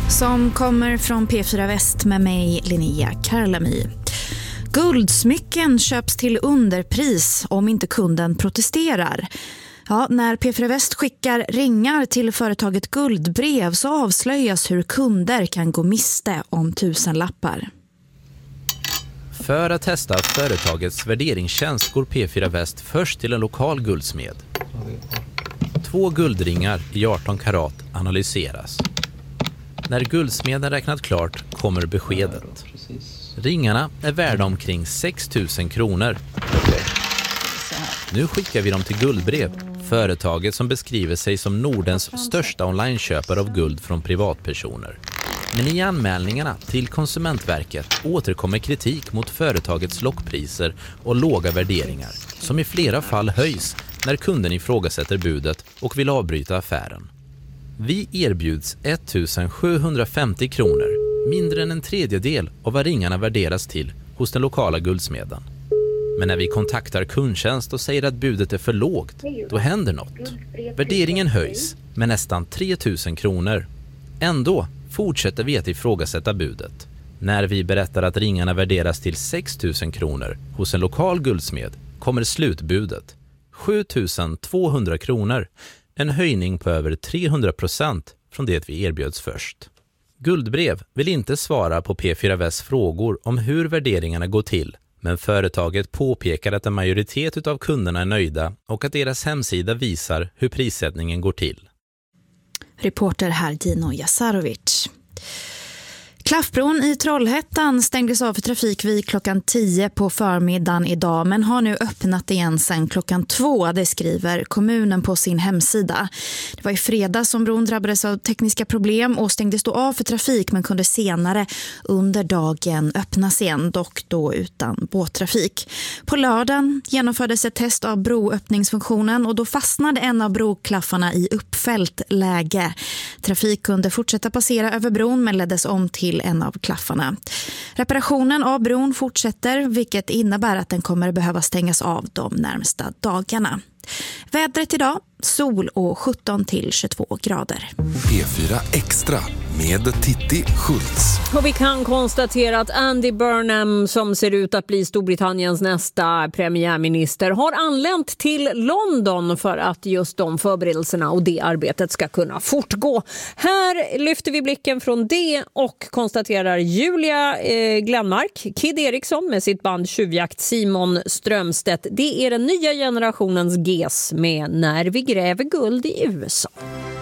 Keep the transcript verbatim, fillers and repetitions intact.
Som kommer från P fyra Väst med mig, Linnea Karlami. Guldsmycken köps till underpris om inte kunden protesterar. Ja, när P fyra Väst skickar ringar till företaget Guldbrev så avslöjas hur kunder kan gå miste om tusenlappar. För att testa företagets värderingstjänst går P fyra Väst först till en lokal guldsmed. Två guldringar i arton karat analyseras. När guldsmeden räknat klart kommer beskedet. Ringarna är värda omkring sex tusen kronor. Nu skickar vi dem till Guldbrev, företaget som beskriver sig som Nordens största onlineköpare av guld från privatpersoner. Men i anmälningarna till Konsumentverket återkommer kritik mot företagets lockpriser och låga värderingar, som i flera fall höjs när kunden ifrågasätter budet och vill avbryta affären. Vi erbjuds ettusensjuhundrafemtio kronor, mindre än en tredjedel av vad ringarna värderas till hos den lokala guldsmeden. Men när vi kontaktar kundtjänst och säger att budet är för lågt, då händer något. Värderingen höjs med nästan tre tusen kronor. Ändå fortsätter vi att ifrågasätta budet. När vi berättar att ringarna värderas till sex tusen kronor hos en lokal guldsmed kommer slutbudet. sju tusen tvåhundra kronor. En höjning på över trehundra procent från det vi erbjöds först. Guldbrev vill inte svara på P fyra Västs frågor om hur värderingarna går till, men företaget påpekar att en majoritet av kunderna är nöjda och att deras hemsida visar hur prissättningen går till. Reporter här Dino Jasarovic. Klaffbron i Trollhättan stängdes av för trafik vid klockan tio på förmiddagen idag men har nu öppnat igen sedan klockan två, det skriver kommunen på sin hemsida. Det var i fredag som bron drabbades av tekniska problem och stängdes då av för trafik men kunde senare under dagen öppnas igen, dock då utan båttrafik. På lördagen genomfördes ett test av broöppningsfunktionen och då fastnade en av broklaffarna i uppfällt läge. Trafik kunde fortsätta passera över bron men leddes om till en av klaffarna. Reparationen av bron fortsätter, vilket innebär att den kommer behöva stängas av de närmsta dagarna. Vädret idag, sol och sjutton till tjugotvå grader. P fyra Extra med Titti Schultz. Och vi kan konstatera att Andy Burnham, som ser ut att bli Storbritanniens nästa premiärminister, har anlänt till London för att just de förberedelserna och det arbetet ska kunna fortgå. Här lyfter vi blicken från det och konstaterar Julia eh, Glenmark, Kid Eriksson med sitt band Tjuvjakt, Simon Strömstedt. Det är den nya generationens G E S med När vi gräver guld i U S A.